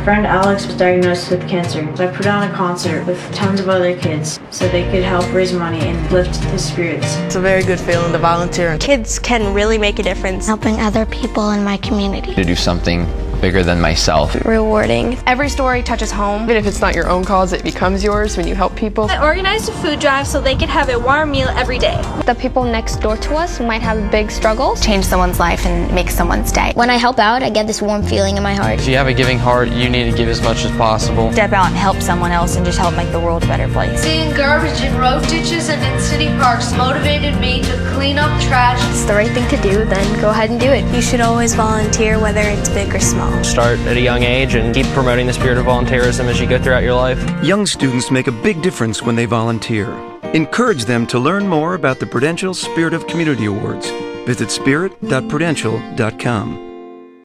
friend Alex was diagnosed with cancer, so I put on a concert with tons of other kids so they could help raise money and lift his spirits. It's a very good feeling to volunteer. Kids can really make a difference. Helping other people in my community. To do something bigger than myself. Rewarding. Every story touches home. Even if it's not your own cause, it becomes yours when you help people. I organized a food drive so they could have a warm meal every day. The people next door to us who might have big struggles. Change someone's life and make someone's day. When I help out, I get this warm feeling in my heart. If you have a giving heart, you need to give as much as possible. Step out and help someone else and just help make the world a better place. Seeing garbage in road ditches and in city parks motivated me to clean up trash. It's the right thing to do, then go ahead and do it. You should always volunteer, whether it's big or small. Start at a young age and keep promoting the spirit of volunteerism as you go throughout your life. Young students make a big difference when they volunteer. Encourage them to learn more about the Prudential Spirit of Community Awards. Visit spirit.prudential.com.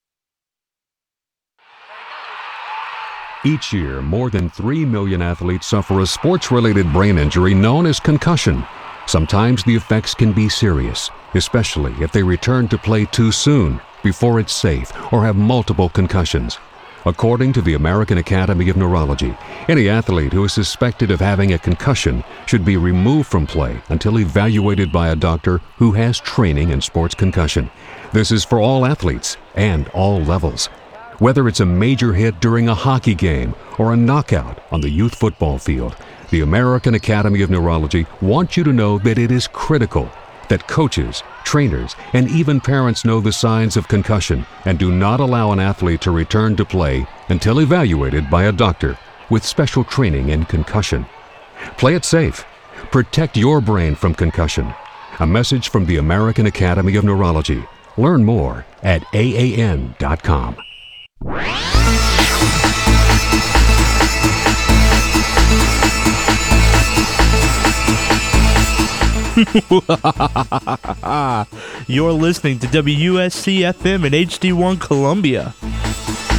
Each year, more than 3 million athletes suffer a sports-related brain injury known as concussion. Sometimes the effects can be serious, especially if they return to play too soon, before it's safe, or have multiple concussions. According to the American Academy of Neurology, any athlete who is suspected of having a concussion should be removed from play until evaluated by a doctor who has training in sports concussion. This is for all athletes and all levels. Whether it's a major hit during a hockey game or a knockout on the youth football field, the American Academy of Neurology wants you to know that it is critical that coaches, trainers, and even parents know the signs of concussion and do not allow an athlete to return to play until evaluated by a doctor with special training in concussion. Play it safe. Protect your brain from concussion. A message from the American Academy of Neurology. Learn more at AAN.com. You're listening to WUSC FM and HD1 Columbia.